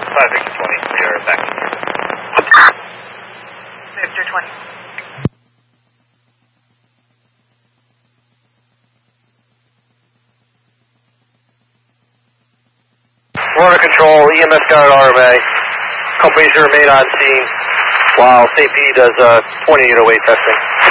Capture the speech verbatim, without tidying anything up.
five Victor twenty, you're back in service. Victor twenty. Florida Control, E M S Guard R M A. Companies remain on scene while C P does uh, twenty-eight oh eight testing.